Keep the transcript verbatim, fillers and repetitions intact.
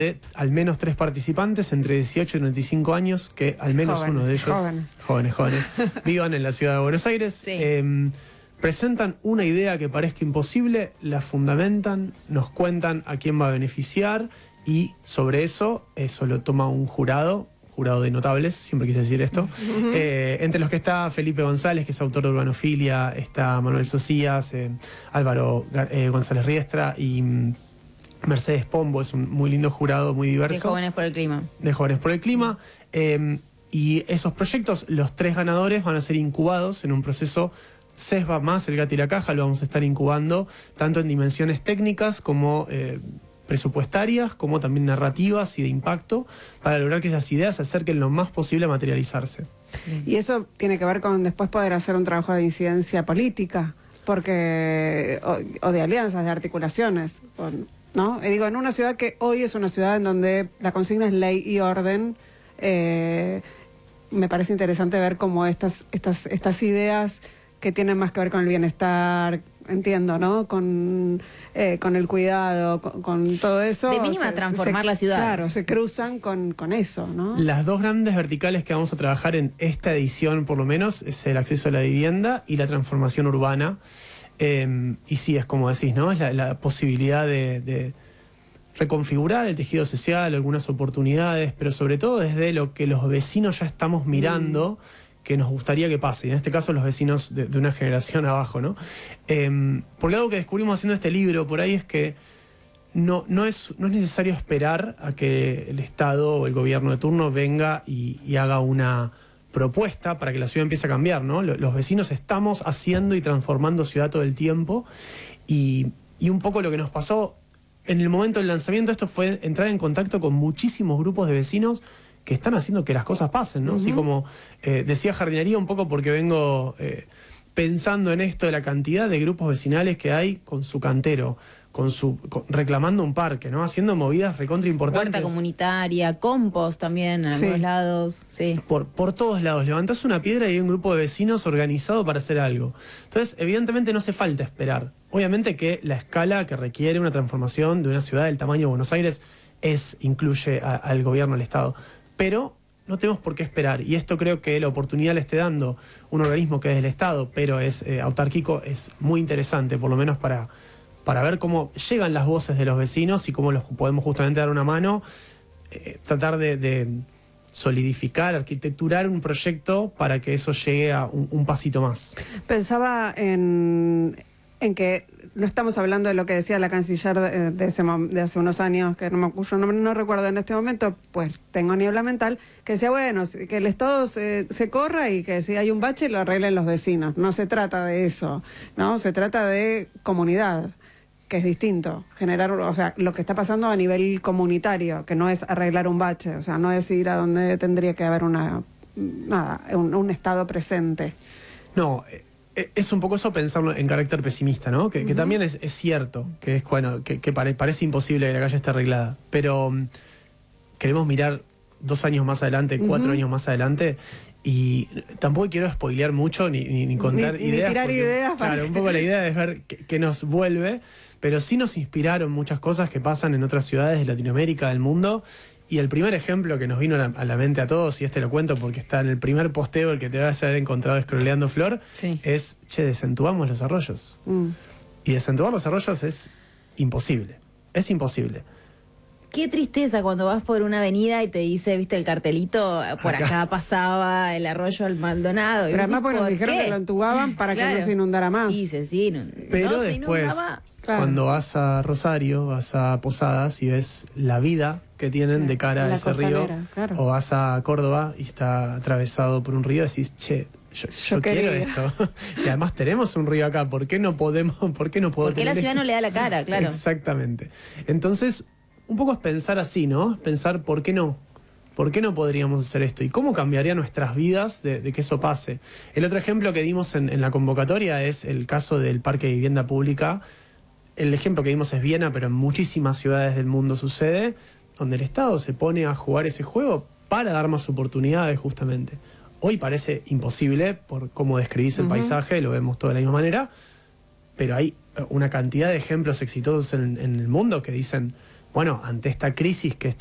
de al menos tres participantes entre dieciocho y treinta y cinco años, que al menos jóvenes, uno de ellos, jóvenes, jóvenes, jóvenes vivan en la ciudad de Buenos Aires. Sí. Eh, presentan una idea que parezca imposible, la fundamentan, nos cuentan a quién va a beneficiar y sobre eso, eso lo toma un jurado, jurado de notables, siempre quise decir esto, uh-huh. eh, entre los que está Felipe González, que es autor de Urbanofilia, está Manuel Socias, eh, Álvaro eh, González Riestra y Mercedes Pombo. Es un muy lindo jurado, muy diverso. De Jóvenes por el Clima. De Jóvenes por el Clima. Eh, y esos proyectos, los tres ganadores van a ser incubados en un proceso CESBA más el gato y la caja. Lo vamos a estar incubando tanto en dimensiones técnicas como eh, presupuestarias, como también narrativas y de impacto, para lograr que esas ideas se acerquen lo más posible a materializarse. Y eso tiene que ver con después poder hacer un trabajo de incidencia política, porque o, o de alianzas, de articulaciones, con, ¿no? Y digo, en una ciudad que hoy es una ciudad en donde la consigna es ley y orden, eh, me parece interesante ver cómo estas, estas, estas ideas que tienen más que ver con el bienestar, entiendo, ¿no? Con, eh, con el cuidado, con, con todo eso. De mínima se, transformar se, la ciudad. Claro, se cruzan con, con eso, ¿no? Las dos grandes verticales que vamos a trabajar en esta edición, por lo menos, es el acceso a la vivienda y la transformación urbana. Eh, y sí, es como decís, ¿no? Es la, la posibilidad de, de reconfigurar el tejido social, algunas oportunidades, pero sobre todo desde lo que los vecinos ya estamos mirando, mm. que nos gustaría que pase. Y en este caso los vecinos de, de una generación abajo, ¿no? Eh, porque algo que descubrimos haciendo este libro por ahí es que no, no, es, no es necesario esperar a que el Estado o el gobierno de turno venga y, y haga una propuesta para que la ciudad empiece a cambiar, ¿no? Los vecinos estamos haciendo y transformando ciudad todo el tiempo y, y un poco lo que nos pasó en el momento del lanzamiento esto fue entrar en contacto con muchísimos grupos de vecinos que están haciendo que las cosas pasen, ¿no? Uh-huh. Así como eh, decía jardinería un poco porque vengo eh, pensando en esto de la cantidad de grupos vecinales que hay con su cantero, con su con, reclamando un parque, ¿no? Haciendo movidas recontra importantes. Huerta comunitaria, compost también en sí. algunos lados, sí. Por, por todos lados. Levantás una piedra y hay un grupo de vecinos organizado para hacer algo. Entonces, evidentemente no hace falta esperar. Obviamente que la escala que requiere una transformación de una ciudad del tamaño de Buenos Aires es, incluye a, al gobierno, al Estado. Pero no tenemos por qué esperar. Y esto creo que la oportunidad le esté dando un organismo que es del Estado, pero es eh, autárquico, es muy interesante, por lo menos para... para ver cómo llegan las voces de los vecinos y cómo los podemos justamente dar una mano, eh, tratar de, de solidificar, arquitecturar un proyecto para que eso llegue a un, un pasito más. Pensaba en, en que no estamos hablando de lo que decía la canciller de, de, ese, de hace unos años, que no, me, yo no, no recuerdo en este momento, pues tengo niebla mental, que decía, bueno, que el Estado se, se corra y que si hay un bache lo arreglen los vecinos. No se trata de eso, ¿no? Se trata de comunidad, que es distinto, generar, o sea, lo que está pasando a nivel comunitario, que no es arreglar un bache, o sea, no es ir a donde tendría que haber una, nada, un, un Estado presente. No, es un poco eso pensarlo en carácter pesimista, ¿no? Que, uh-huh. que también es, es cierto, que es bueno, que, que pare, parece imposible que la calle esté arreglada, pero um, queremos mirar dos años más adelante, cuatro uh-huh. años más adelante. Y tampoco quiero spoilear mucho ni, ni, ni contar ni, ideas. Ni tirar porque, ideas. Claro, para... un poco la idea es ver qué, qué nos vuelve, pero sí nos inspiraron muchas cosas que pasan en otras ciudades de Latinoamérica, del mundo. Y el primer ejemplo que nos vino a la, a la mente a todos, y este lo cuento porque está en el primer posteo, el que te vas a haber encontrado scrolleando, Flor, sí. es, che, desentubamos los arroyos. Mm. Y desentubar los arroyos es imposible, es imposible. Qué tristeza cuando vas por una avenida y te dice, viste el cartelito, por acá, acá pasaba el arroyo al Maldonado. Pero además porque nos dijeron que lo entubaban para claro. que no se inundara más. Y se sí, no, Pero no después, se más. Claro. Cuando vas a Rosario, vas a Posadas y ves la vida que tienen claro. de cara la a ese río, claro. o vas a Córdoba y está atravesado por un río y decís, che, yo, yo, yo quiero esto. Y además tenemos un río acá, ¿por qué no podemos, por qué no puedo ¿Por qué tener la ciudad esto? no le da la cara, claro? Exactamente. Entonces, un poco es pensar así, ¿no? Pensar, ¿por qué no? ¿Por qué no podríamos hacer esto? ¿Y cómo cambiaría nuestras vidas de, de que eso pase? El otro ejemplo que dimos en, en la convocatoria es el caso del Parque de Vivienda Pública. El ejemplo que dimos es Viena, pero en muchísimas ciudades del mundo sucede, donde el Estado se pone a jugar ese juego para dar más oportunidades, justamente. Hoy parece imposible, por cómo describís el uh-huh. paisaje, lo vemos todo de la misma manera, pero hay una cantidad de ejemplos exitosos en, en el mundo que dicen... bueno, ante esta crisis que